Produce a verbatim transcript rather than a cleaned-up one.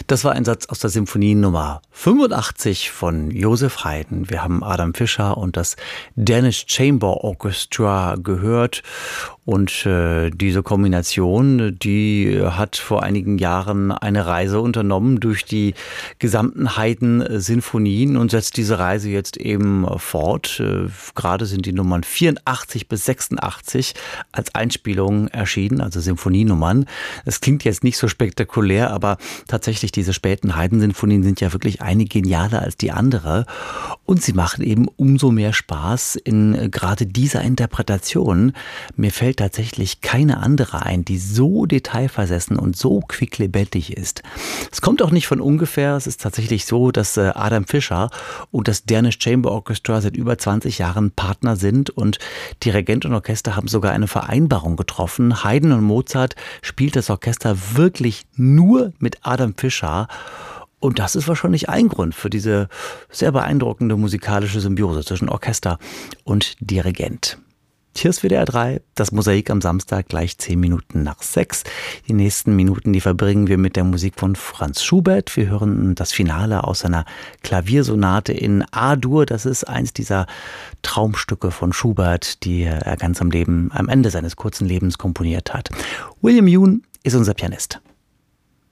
Das war ein Satz aus der Symphonie Nummer fünfundachtzig von Joseph Haydn. Wir haben Adam Fischer und das Danish Chamber Orchestra gehört. Und äh, diese Kombination, die hat vor einigen Jahren eine Reise unternommen durch die gesamten Haydn-Sinfonien und setzt diese Reise jetzt eben fort. Äh, gerade sind die Nummern vierundachtzig bis sechsundachtzig als Einspielungen erschienen, also Sinfonienummern. Das klingt jetzt nicht so spektakulär, aber tatsächlich diese späten Haydn-Sinfonien sind ja wirklich eine genialer als die andere. Und sie machen eben umso mehr Spaß in äh, gerade dieser Interpretation. Mir fällt tatsächlich keine andere ein, die so detailversessen und so quicklebendig ist. Es kommt auch nicht von ungefähr. Es ist tatsächlich so, dass Adam Fischer und das Danish Chamber Orchestra seit über zwanzig Jahren Partner sind und Dirigent und Orchester haben sogar eine Vereinbarung getroffen. Haydn und Mozart spielt das Orchester wirklich nur mit Adam Fischer. Und das ist wahrscheinlich ein Grund für diese sehr beeindruckende musikalische Symbiose zwischen Orchester und Dirigent. Hier ist W D R drei, das Mosaik am Samstag, gleich zehn Minuten nach sechs. Die nächsten Minuten, die verbringen wir mit der Musik von Franz Schubert. Wir hören das Finale aus seiner Klaviersonate in A-Dur. Das ist eins dieser Traumstücke von Schubert, die er ganz am Leben, am Ende seines kurzen Lebens komponiert hat. William Yoon ist unser Pianist.